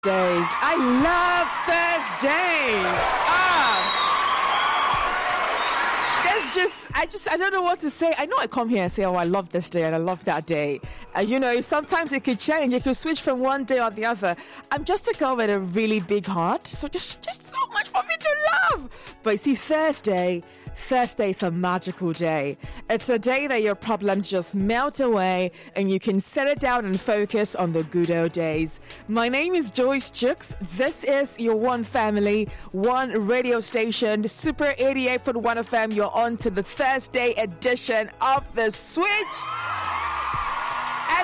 Days. I love Thursdays. I don't know what to say. I know I come here and say, oh, I love this day and I love that day. Sometimes it could change. It could switch from one day or the other. I'm just a girl with a really big heart, so just so much for me to love. But you see, Thursday is a magical day. It's a day that your problems just melt away and you can settle down and focus on the good old days. My name is Joyce Chooks. This is your One Family, One radio station, Super 88.1 FM. You're on to the Thursday edition of The Switch. And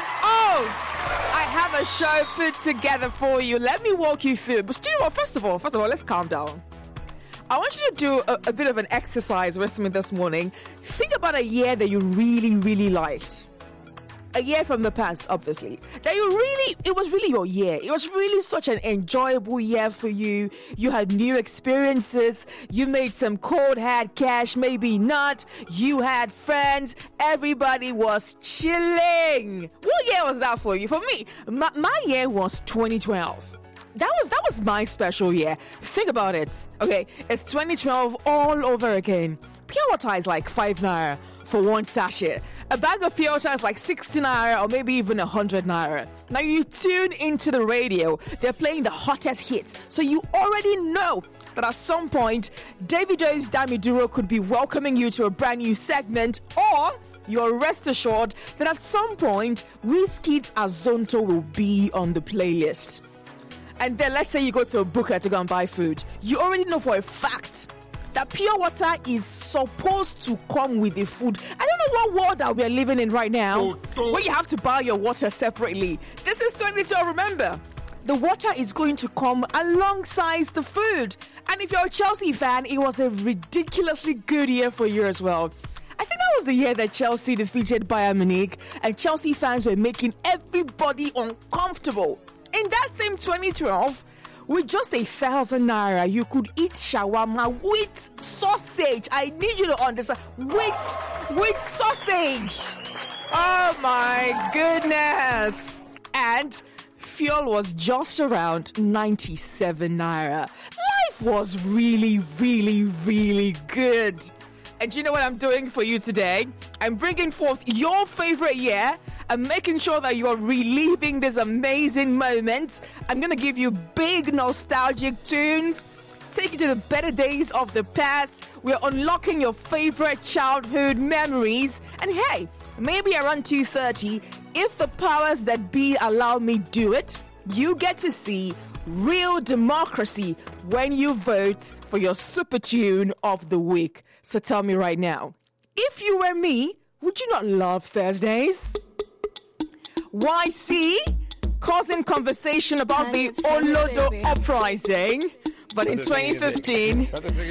I have a show put together for you. Let me walk you through. But you know what? First of all, let's calm down. I want you to do a bit of an exercise with me this morning. Think about a year that you really, really liked. A year from the past, obviously. It was really your year. It was really such an enjoyable year for you. You had new experiences. You made some cold hard cash, maybe not. You had friends. Everybody was chilling. What year was that for you? For me, my year was 2012. That was my special year. Think about it. Okay, it's 2012 all over again. Pure water is like 5 naira for one sachet. A bag of pure water is like 60 naira or maybe even 100 naira. Now you tune into the radio. They're playing the hottest hits. So you already know that at some point, Davido's Damiduro could be welcoming you to a brand new segment, or you're rest assured that at some point, Wizkid's Azonto will be on the playlist. And then let's say you go to a booker to go and buy food. You already know for a fact that pure water is supposed to come with the food. I don't know what world that we're living in right now where you have to buy your water separately. This is 2012, remember. The water is going to come alongside the food. And if you're a Chelsea fan, it was a ridiculously good year for you as well. I think that was the year that Chelsea defeated Bayern Munich and Chelsea fans were making everybody uncomfortable. In that same 2012, with just 1,000 naira, you could eat shawarma with sausage. I need you to understand, with sausage. Oh my goodness. And fuel was just around 97 naira. Life was really, really, really good. And do you know what I'm doing for you today? I'm bringing forth your favorite year. I'm making sure that you are reliving this amazing moment. I'm going to give you big nostalgic tunes, take you to the better days of the past. We're unlocking your favorite childhood memories. And hey, maybe around 2:30, if the powers that be allow me do it, you get to see real democracy when you vote for your super tune of the week. So tell me right now, if you were me, would you not love Thursdays? YC causing conversation about the Olodo uprising, but in 2015